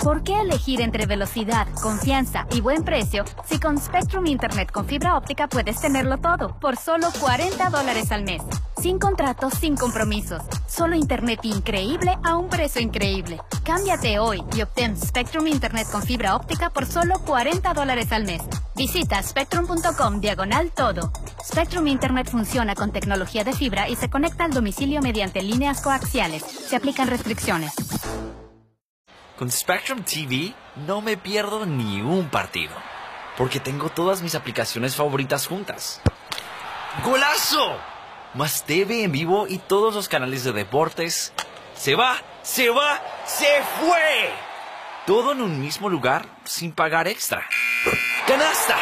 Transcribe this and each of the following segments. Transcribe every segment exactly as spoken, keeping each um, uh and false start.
¿Por qué elegir entre velocidad, confianza y buen precio si con Spectrum Internet con fibra óptica puedes tenerlo todo por solo cuarenta dólares al mes? Sin contratos, sin compromisos. Solo Internet increíble a un precio increíble. Cámbiate hoy y obtén Spectrum Internet con fibra óptica por solo cuarenta dólares al mes. Visita spectrum punto com diagonal todo. Spectrum Internet funciona con tecnología de fibra y se conecta al domicilio mediante líneas coaxiales. Se aplican restricciones. Con Spectrum T V no me pierdo ni un partido, porque tengo todas mis aplicaciones favoritas juntas. ¡Golazo! Más T V en vivo y todos los canales de deportes. ¡Se va! ¡Se va! ¡Se fue! Todo en un mismo lugar sin pagar extra. ¡Canasta!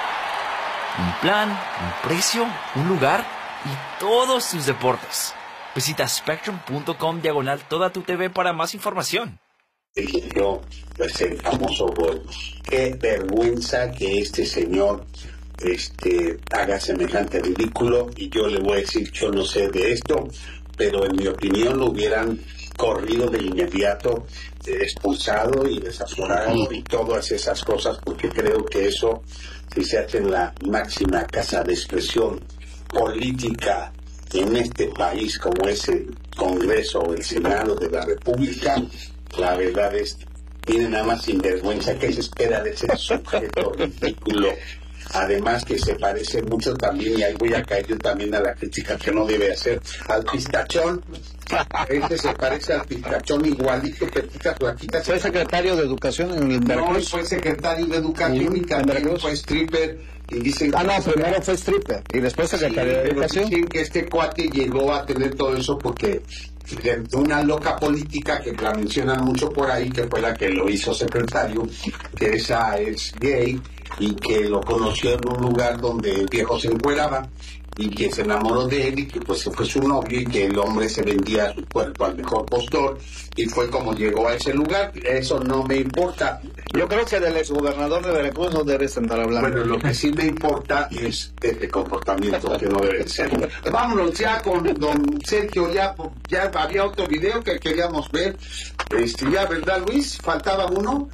Un plan, un precio, un lugar y todos tus deportes. Visita spectrum punto com diagonal toda tu T V para más información. Yo, pues el famoso gol. Qué vergüenza que este señor este, haga semejante ridículo, y yo le voy a decir, yo no sé de esto, pero en mi opinión lo hubieran corrido de inmediato, eh, expulsado y desaforado y todas esas cosas, porque creo que eso, si se hace en la máxima casa de expresión política en este país como es el Congreso o el Senado de la República, la verdad es, tiene nada más sinvergüenza. ¿Qué se espera de ese sujeto ridículo? Además que se parece mucho también, y ahí voy a caer yo también a la crítica que no debe hacer, al pistachón. Este se parece al pistachón igualito, petita, flaquita. Fue secretario de Educación en el Veracruz. No, fue secretario de Educación y también fue stripper. Y dicen ah, no, primero fue stripper y después secretario sí, de Educación. Dicen que este cuate llegó a tener todo eso porque de una loca política que la mencionan mucho por ahí, que fue la que lo hizo secretario, que esa es gay y que lo conoció en un lugar donde el viejo se encueraba y que se enamoró de él y que pues fue su novio y que el hombre se vendía su cuerpo al mejor postor y fue como llegó a ese lugar. Eso no me importa. Yo creo que del exgobernador de Veracruz no debes andar hablando. Bueno, lo que sí me importa es este comportamiento que no debe ser. Vámonos ya con don Sergio, ya, ya había otro video que queríamos ver. Este, ya, ¿verdad, Luis? ¿Faltaba uno?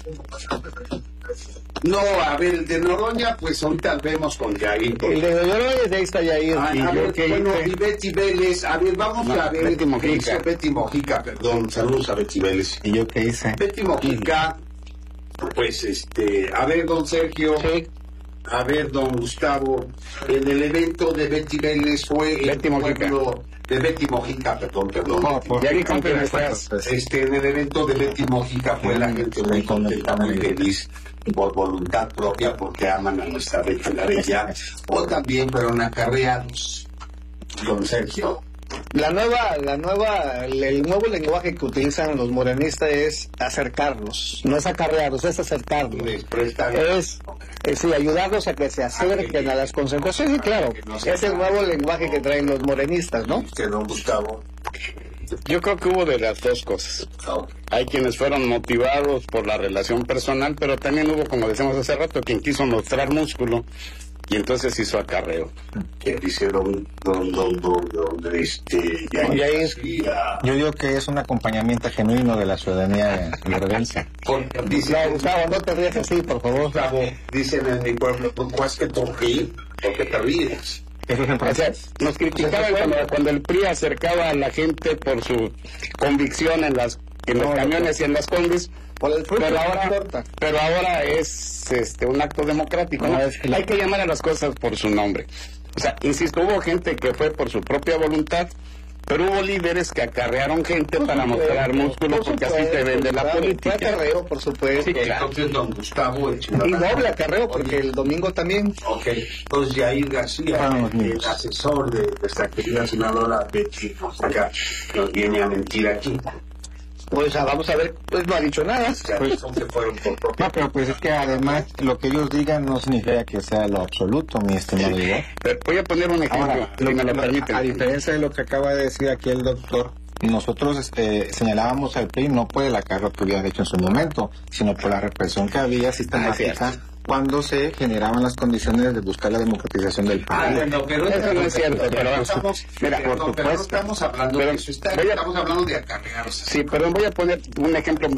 No, a ver, el de Noroña, pues ahorita vemos con Yair. El de Noroña, de ahí está Yair. Ah, y a yo ver, que bueno, hice... y Betty Vélez. A ver, vamos no, a ver. Betty Mojica. Betty Mojica, perdón. Saludos a Betty Vélez. ¿Y yo qué hice? Betty Mojica, pues, este, a ver, don Sergio. Sí. A ver, don Gustavo. En el evento de Betty Vélez fue Betty el Mojica. pueblo de Betty Mojica, perdón, perdón. No, por ya con quién estás. Este, en el evento de Betty Mojica fue la gente muy contenta, muy feliz, por voluntad propia, porque aman a nuestra Betty la Bella, o también fueron acarreados. Don Sergio. La nueva, la nueva, el, el nuevo lenguaje que utilizan los morenistas es acercarlos, no es acarrearlos, es acercarlos. Les prestan... Es, es sí, ayudarlos a que se acerquen a las concentraciones, sí, claro, no es el nuevo lenguaje que traen los morenistas, ¿no? Usted, don Gustavo. Yo creo que hubo de las dos cosas. Hay quienes fueron motivados por la relación personal, pero también hubo, como decíamos hace rato, quien quiso mostrar músculo y entonces hizo acarreo. ¿Qué dice don, don, don, don, don, este, Yair? Yo digo que es un acompañamiento genuino de la ciudadanía guerrerense. Dice, no, Gustavo, no te rías así, por favor. Gustavo, dicen en mi pueblo, ¿cuál es que te ríes? ¿Por qué te ríes? Eso es o sea, nos criticaban cuando, cuando el P R I acercaba a la gente por su convicción en las en los no, camiones no, y en las combis, por el pero ahora pero ahora es este un acto democrático, ¿no? No, es que hay que llamar a las cosas por su nombre. O sea, insisto, hubo gente que fue por su propia voluntad, pero hubo líderes que acarrearon gente por para supuesto, mostrar músculo, por porque así se vende la política. Acarreo, por supuesto. Sí, claro. Entonces, don Gustavo... Y doble acarreo, porque el domingo también. Ok, entonces Yair García, ah, el asesor de nuestra querida senadora Betty Mojica, nos viene a mentir aquí. Pues ah, vamos a ver, pues no ha dicho nada. Pues, no, pero pues es que además lo que ellos digan no significa que sea lo absoluto, mi estimado Diego. Voy a poner un ejemplo, Ahora, si me lo permiten. A diferencia de lo que acaba de decir aquí el doctor, nosotros este, señalábamos al P R I no por el acarreo que hubieran hecho en su momento, sino por la represión que había sistemática cuando se generaban las condiciones de buscar la democratización del país. Ah, bueno, pero eso no es cierto, pero no estamos, mira, pero, por no, supuesto, pero no estamos hablando pero de eso, está, a, estamos hablando de acarrearse. Sí, pero voy a poner un ejemplo